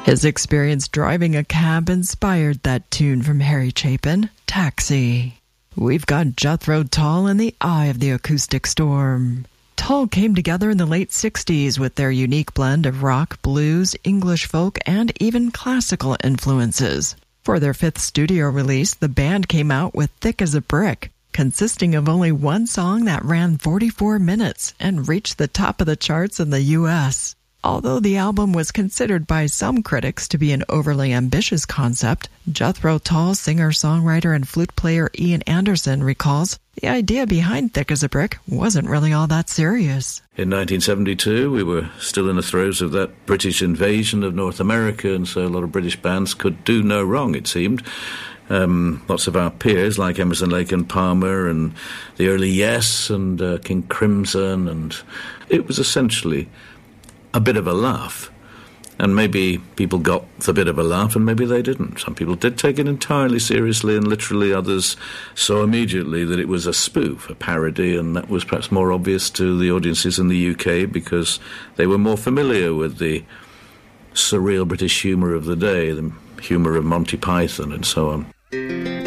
His experience driving a cab inspired that tune from Harry Chapin, Taxi. We've got Jethro Tull in the eye of the acoustic storm. Tull came together in the late 60s with their unique blend of rock, blues, English folk, and even classical influences. For their fifth studio release, the band came out with Thick as a Brick, consisting of only one song that ran 44 minutes and reached the top of the charts in the U.S. Although the album was considered by some critics to be an overly ambitious concept, Jethro Tull singer-songwriter and flute player Ian Anderson recalls the idea behind Thick as a Brick wasn't really all that serious. In 1972, we were still in the throes of that British invasion of North America, and so a lot of British bands could do no wrong, it seemed. Lots of our peers, like Emerson, Lake and Palmer, and the early Yes, and King Crimson, and it was essentially a bit of a laugh. And maybe people got the bit of a laugh and maybe they didn't. Some people did take it entirely seriously, and literally others saw immediately that it was a spoof, a parody, and that was perhaps more obvious to the audiences in the UK because they were more familiar with the surreal British humour of the day, the humour of Monty Python and so on.